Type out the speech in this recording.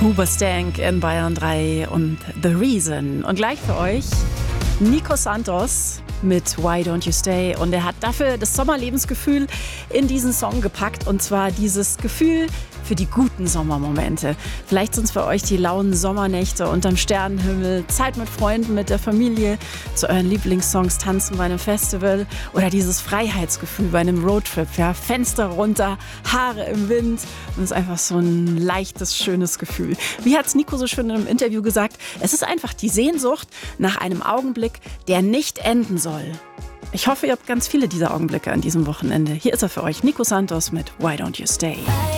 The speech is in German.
Hoobastank in Bayern 3 und The Reason. Und gleich für euch Nico Santos mit Why Don't You Stay. Und er hat dafür das Sommerlebensgefühl in diesen Song gepackt. Und zwar dieses Gefühl für die guten Sommermomente. Vielleicht sind es für euch die lauen Sommernächte unterm Sternenhimmel, Zeit mit Freunden, mit der Familie, zu euren Lieblingssongs tanzen bei einem Festival oder dieses Freiheitsgefühl bei einem Roadtrip. Ja, Fenster runter, Haare im Wind. Und es ist einfach so ein leichtes, schönes Gefühl. Wie hat es Nico so schön in einem Interview gesagt, es ist einfach die Sehnsucht nach einem Augenblick, der nicht enden soll. Ich hoffe, ihr habt ganz viele dieser Augenblicke an diesem Wochenende. Hier ist er für euch, Nico Santos mit Why Don't You Stay.